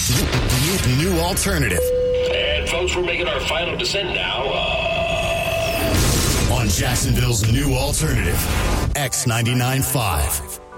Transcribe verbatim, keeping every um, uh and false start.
New alternative. And folks, we're making our final descent now. Uh... On Jacksonville's new alternative, X ninety-nine point five.